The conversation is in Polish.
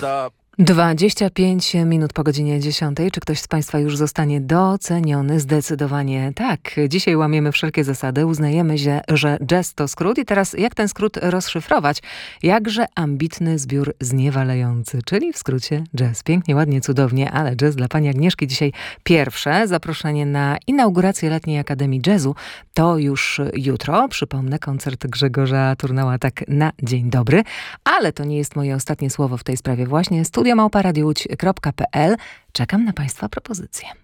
Prawda. 25 minut po godzinie 10. Czy ktoś z Państwa już zostanie doceniony? Zdecydowanie tak. Dzisiaj łamiemy wszelkie zasady. Uznajemy, że jazz to skrót. I teraz jak ten skrót rozszyfrować? Jakże ambitny zbiór zniewalający, czyli w skrócie jazz. Pięknie, ładnie, cudownie, ale jazz dla pani Agnieszki dzisiaj pierwsze. Zaproszenie na inaugurację Letniej Akademii Jazzu to już jutro. Przypomnę, koncert Grzegorza Turnała tak na dzień dobry. Ale to nie jest moje ostatnie słowo w tej sprawie właśnie. studio@radiowłódź.pl. Czekam na Państwa propozycje.